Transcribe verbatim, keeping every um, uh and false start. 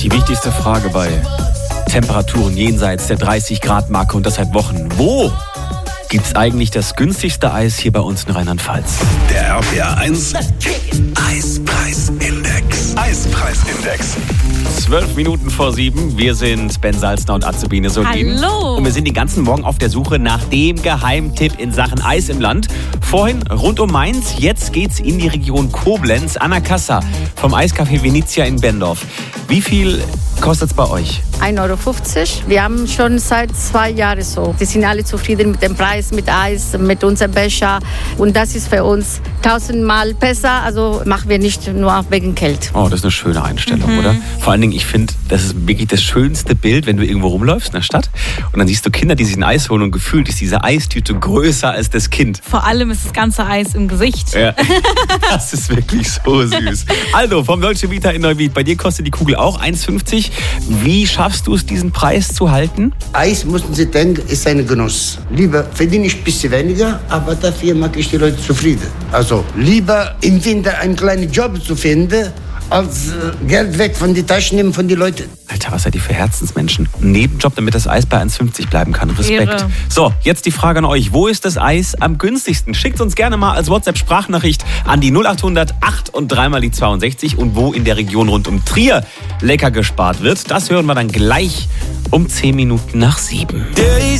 Die wichtigste Frage bei Temperaturen jenseits der dreißig Grad Marke und das seit Wochen. Wo gibt's eigentlich das günstigste Eis hier bei uns in Rheinland-Pfalz? Der R P R eins Eispreisindex. Eispreisindex. Zwölf Minuten vor sieben. Wir sind Ben Salzner und Azubine Solin. Hallo. Und wir sind den ganzen Morgen auf der Suche nach dem Geheimtipp in Sachen Eis im Land. Vorhin rund um Mainz, jetzt geht's in die Region Koblenz. Anna Kassa vom Eiscafé Venezia in Bendorf. Wie viel kostet's bei euch? ein Euro fünfzig. Wir haben schon seit zwei Jahren so. Die sind alle zufrieden mit dem Preis, mit Eis, mit unserem Becher. Und das ist für uns tausendmal besser. Also machen wir nicht nur wegen Geld. Oh, das ist eine schöne Einstellung, Mhm. oder? Vor allen Dingen, ich finde, das ist wirklich das schönste Bild, wenn du irgendwo rumläufst in der Stadt und dann siehst du Kinder, die sich ein Eis holen und gefühlt ist diese Eistüte größer als das Kind. Vor allem ist das ganze Eis im Gesicht. Ja, das ist wirklich so süß. Also, vom Dolce Vita in Neuwied, bei dir kostet die Kugel auch eins fünfzig. Wie schaffst du es, diesen Preis zu halten? Eis, müssen Sie denken, ist ein Genuss. Lieber verdiene ich ein bisschen weniger, aber dafür mag ich die Leute zufrieden. Also lieber im Winter einen kleinen Job zu finden, als äh, Geld weg von den Taschen nehmen von den Leuten. Alter, was seid ihr für Herzensmenschen? Ein Nebenjob, damit das Eis bei eins fünfzig bleiben kann. Respekt. Ehre. So, jetzt die Frage an euch. Wo ist das Eis am günstigsten? Schickt uns gerne mal als WhatsApp-Sprachnachricht an die null acht hundert acht und dreimal die zweiundsechzig und wo in der Region rund um Trier lecker gespart wird. Das hören wir dann gleich um zehn Minuten nach sieben.